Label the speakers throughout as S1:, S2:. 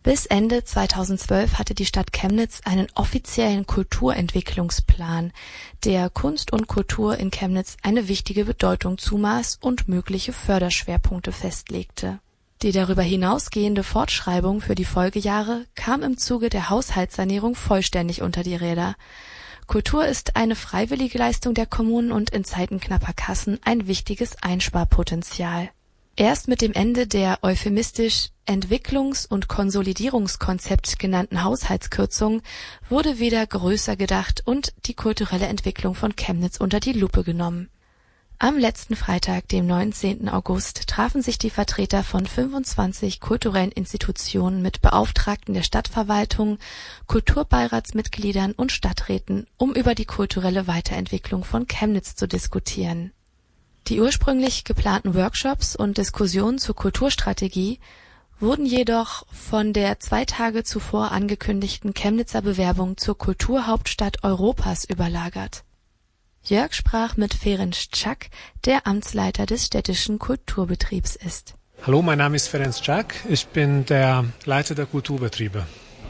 S1: Bis Ende 2012 hatte die Stadt Chemnitz einen offiziellen Kulturentwicklungsplan, der Kunst und Kultur in Chemnitz eine wichtige Bedeutung zumaß und mögliche Förderschwerpunkte festlegte. Die darüber hinausgehende Fortschreibung für die Folgejahre kam im Zuge der Haushaltssanierung vollständig unter die Räder. Kultur ist eine freiwillige Leistung der Kommunen und in Zeiten knapper Kassen ein wichtiges Einsparpotenzial. Erst mit dem Ende der euphemistisch Entwicklungs- und Konsolidierungskonzept genannten Haushaltskürzungen wurde wieder größer gedacht und die kulturelle Entwicklung von Chemnitz unter die Lupe genommen. Am letzten Freitag, dem 19. August, trafen sich die Vertreter von 25 kulturellen Institutionen mit Beauftragten der Stadtverwaltung, Kulturbeiratsmitgliedern und Stadträten, um über die kulturelle Weiterentwicklung von Chemnitz zu diskutieren. Die ursprünglich geplanten Workshops und Diskussionen zur Kulturstrategie wurden jedoch von der 2 Tage zuvor angekündigten Chemnitzer Bewerbung zur Kulturhauptstadt Europas überlagert. Jörg sprach mit Ferenc Czak, der Amtsleiter des städtischen Kulturbetriebs ist.
S2: Hallo, mein Name ist Ferenc Czak, ich bin der Leiter der Kulturbetriebe.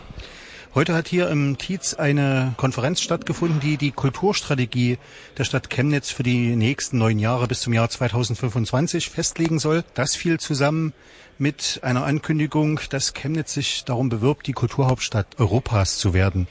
S3: Heute hat hier im Tietz eine Konferenz stattgefunden, die die Kulturstrategie der Stadt Chemnitz für die nächsten 9 Jahre bis zum Jahr 2025 festlegen soll. Das fiel zusammen mit einer Ankündigung, dass Chemnitz sich darum bewirbt, die Kulturhauptstadt Europas zu werden.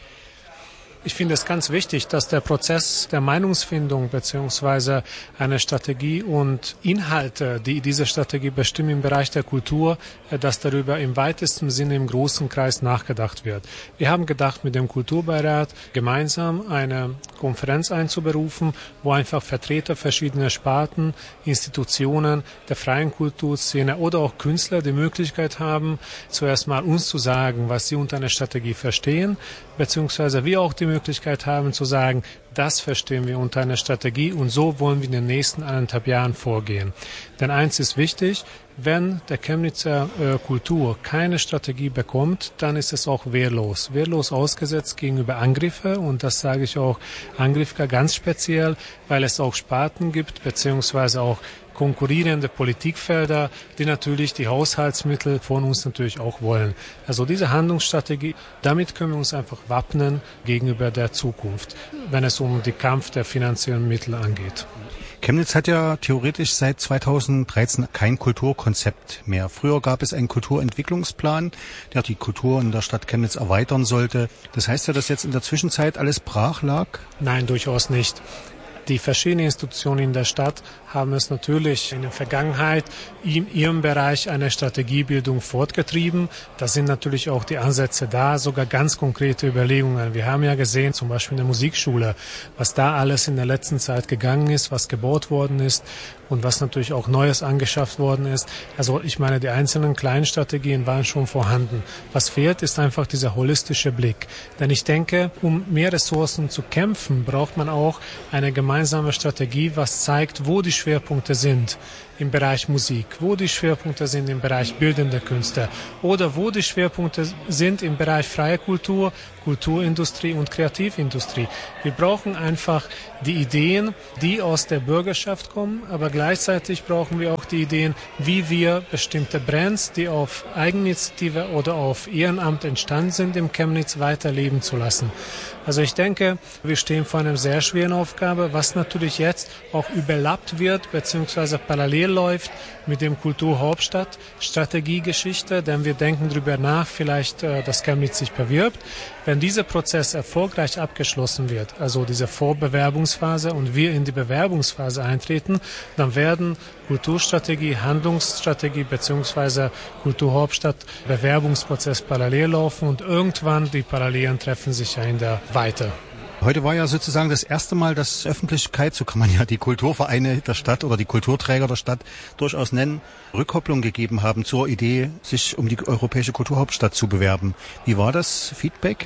S2: Ich finde es ganz wichtig, dass der Prozess der Meinungsfindung bzw. eine Strategie und Inhalte, die diese Strategie bestimmen im Bereich der Kultur, dass darüber im weitesten Sinne im großen Kreis nachgedacht wird. Wir haben gedacht, mit dem Kulturbeirat gemeinsam eine Konferenz einzuberufen, wo einfach Vertreter verschiedener Sparten, Institutionen der freien Kulturszene oder auch Künstler die Möglichkeit haben, zuerst mal uns zu sagen, was sie unter einer Strategie verstehen, beziehungsweise wir auch die Möglichkeit haben zu sagen, das verstehen wir unter einer Strategie und so wollen wir in den nächsten 1,5 Jahren vorgehen. Denn eins ist wichtig, wenn der Chemnitzer Kultur keine Strategie bekommt, dann ist es auch wehrlos. Wehrlos ausgesetzt gegenüber Angriffe und das sage ich auch Angriffe ganz speziell, weil es auch Sparten gibt, beziehungsweise auch konkurrierende Politikfelder, die natürlich die Haushaltsmittel von uns natürlich auch wollen. Also diese Handlungsstrategie, damit können wir uns einfach wappnen gegenüber der Zukunft, wenn es um den Kampf der finanziellen Mittel angeht.
S3: Chemnitz hat ja theoretisch seit 2013 kein Kulturkonzept mehr. Früher gab es einen Kulturentwicklungsplan, der die Kultur in der Stadt Chemnitz erweitern sollte. Das heißt ja, dass jetzt in der Zwischenzeit alles brach lag?
S2: Nein, durchaus nicht. Die verschiedenen Institutionen in der Stadt haben es natürlich in der Vergangenheit in ihrem Bereich eine Strategiebildung fortgetrieben. Da sind natürlich auch die Ansätze da, sogar ganz konkrete Überlegungen. Wir haben ja gesehen, zum Beispiel in der Musikschule, was da alles in der letzten Zeit gegangen ist, was gebaut worden ist und was natürlich auch Neues angeschafft worden ist. Also ich meine, die einzelnen kleinen Strategien waren schon vorhanden. Was fehlt, ist einfach dieser holistische Blick. Denn ich denke, um mehr Ressourcen zu kämpfen, braucht man auch eine gemeinsame Strategie, was zeigt, wo die Schwerpunkte sind im Bereich Musik, wo die Schwerpunkte sind im Bereich bildende Künste oder wo die Schwerpunkte sind im Bereich freie Kultur, Kulturindustrie und Kreativindustrie. Wir brauchen einfach die Ideen, die aus der Bürgerschaft kommen, aber gleichzeitig brauchen wir auch die Ideen, wie wir bestimmte Brands, die auf Eigeninitiative oder auf Ehrenamt entstanden sind, im Chemnitz weiterleben zu lassen. Also ich denke, wir stehen vor einer sehr schweren Aufgabe, was natürlich jetzt auch überlappt wird, beziehungsweise parallel läuft mit dem Kulturhauptstadt Strategiegeschichte, denn wir denken darüber nach, vielleicht, dass Chemnitz sich bewirbt. Wenn dieser Prozess erfolgreich abgeschlossen wird, also diese Vorbewerbungsphase und wir in die Bewerbungsphase eintreten, dann werden Kulturstrategie, Handlungsstrategie bzw. Kulturhauptstadt Bewerbungsprozess parallel laufen und irgendwann die Parallelen treffen sich ja in der Weite.
S3: Heute war ja sozusagen das erste Mal, dass Öffentlichkeit, so kann man ja die Kulturvereine der Stadt oder die Kulturträger der Stadt durchaus nennen, Rückkopplung gegeben haben zur Idee, sich um die europäische Kulturhauptstadt zu bewerben. Wie war das Feedback?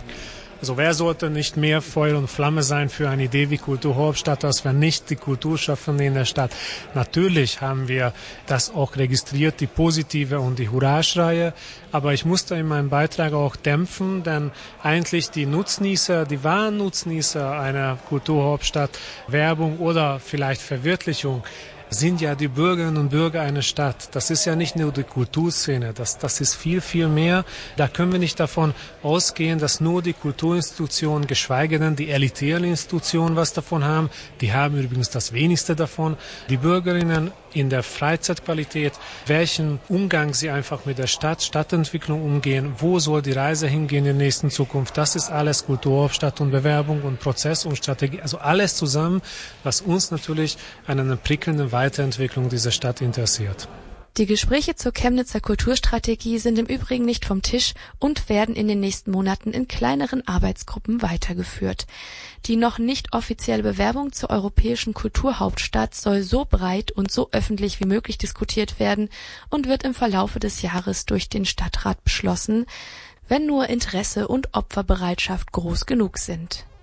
S2: Also wer sollte nicht mehr Feuer und Flamme sein für eine Idee wie Kulturhauptstadt, als wenn nicht die Kulturschaffenden in der Stadt. Natürlich haben wir das auch registriert, die positive und die Hurra-Schreie, aber ich musste in meinem Beitrag auch dämpfen, denn eigentlich die Nutznießer, die wahren Nutznießer einer Kulturhauptstadt, Werbung oder vielleicht Verwirklichung, sind ja die Bürgerinnen und Bürger einer Stadt. Das ist ja nicht nur die Kulturszene, das ist viel, viel mehr. Da können wir nicht davon ausgehen, dass nur die Kulturinstitutionen, geschweige denn die elitären Institutionen was davon haben. Die haben übrigens das wenigste davon. Die Bürgerinnen in der Freizeitqualität, welchen Umgang sie einfach mit der Stadtentwicklung umgehen, wo soll die Reise hingehen in der nächsten Zukunft, das ist alles Kulturhauptstadt und Bewerbung und Prozess und Strategie, also alles zusammen, was uns natürlich an einer prickelnden Weiterentwicklung dieser Stadt interessiert.
S1: Die Gespräche zur Chemnitzer Kulturstrategie sind im Übrigen nicht vom Tisch und werden in den nächsten Monaten in kleineren Arbeitsgruppen weitergeführt. Die noch nicht offizielle Bewerbung zur europäischen Kulturhauptstadt soll so breit und so öffentlich wie möglich diskutiert werden und wird im Verlaufe des Jahres durch den Stadtrat beschlossen, wenn nur Interesse und Opferbereitschaft groß genug sind.